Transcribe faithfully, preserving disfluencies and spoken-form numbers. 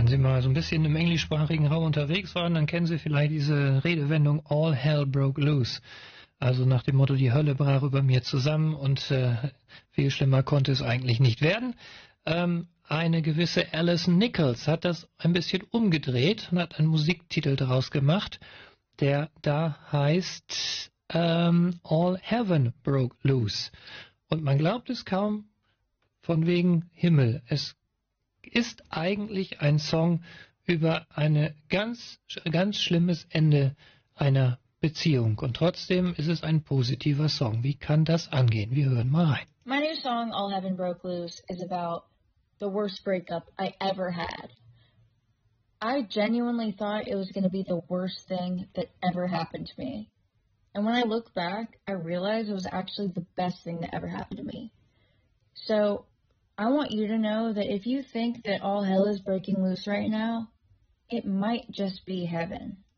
wenn Sie mal so ein bisschen im englischsprachigen Raum unterwegs waren, dann kennen Sie vielleicht diese Redewendung All Hell Broke Loose. Also nach dem Motto, die Hölle brach über mir zusammen und äh, viel schlimmer konnte es eigentlich nicht werden. Ähm, eine gewisse Alison Nichols hat das ein bisschen umgedreht und hat einen Musiktitel daraus gemacht, der da heißt ähm, All Heaven Broke Loose. Und man glaubt es kaum, von wegen Himmel. Es ist eigentlich ein Song über ein ganz, ganz schlimmes Ende einer Beziehung. Und trotzdem ist es ein positiver Song. Wie kann das angehen? Wir hören mal rein. My new song, All Heaven Broke Loose, is about the worst breakup I ever had. I genuinely thought it was going to be the worst thing that ever happened to me. And when I look back, I realized it was actually the best thing that ever happened to me. So I want you to know that if you think that all hell is breaking loose right now, it might just be heaven.